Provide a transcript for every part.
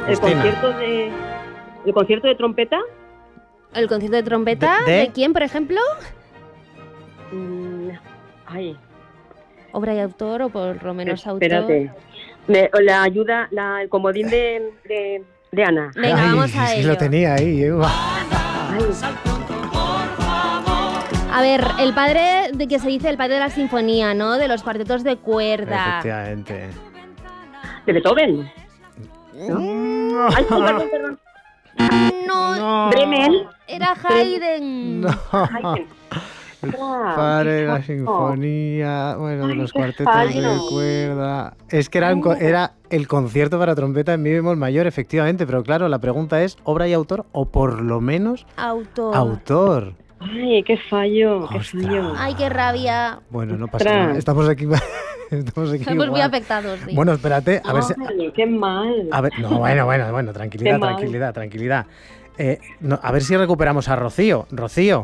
Justina. ¿El concierto de trompeta? ¿El concierto de trompeta? ¿De quién, por ejemplo? Ay, ¿Obra y autor o por lo menos espérate. autor? La ayuda, el comodín de Ana. Venga, vamos a sí, ello. lo tenía ahí. A ver, el padre de que se dice el padre de la sinfonía, ¿no? De los cuartetos de cuerda. Efectivamente. ¿De Beethoven? ¿No? Ay, perdón. No, Bremen. era Haydn. No. Haydn. El padre de la sinfonía, bueno, de los cuartetos de cuerda. Es que era el concierto para trompeta en mi bemol mayor, efectivamente, pero claro, la pregunta es, ¿obra y autor o por lo menos autor? Ay, qué fallo, qué Ostras. fallo. Ay, qué rabia. Bueno, no pasa nada, estamos aquí Estamos muy igual. afectados, sí. Bueno, espérate, a ver si... Ay, qué mal. A ver, no, bueno, tranquilidad. A ver si recuperamos a Rocío. Rocío.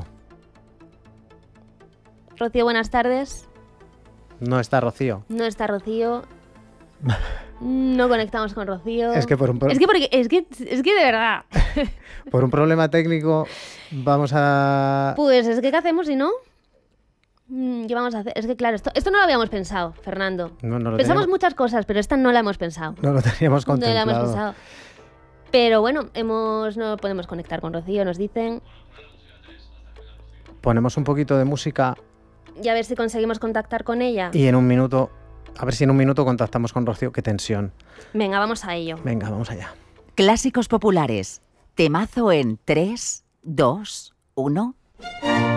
Rocío, buenas tardes. No está Rocío. No está Rocío. No conectamos con Rocío. Es que es que de verdad. por un problema técnico vamos a... Pues es que ¿qué hacemos si no? ¿Qué vamos a hacer? Es que claro, esto no lo habíamos pensado, Fernando. No lo Pensamos teníamos, muchas cosas, pero esta no la hemos pensado. no lo teníamos No la contemplado. hemos pensado. Pero bueno, no podemos conectar con Rocío, nos dicen. Ponemos un poquito de música Y a ver si conseguimos contactar con ella. y a ver si en un minuto contactamos con Rocío. Qué tensión. Venga, vamos a ello. Venga, vamos allá. Clásicos populares. Temazo en 3, 2, 1.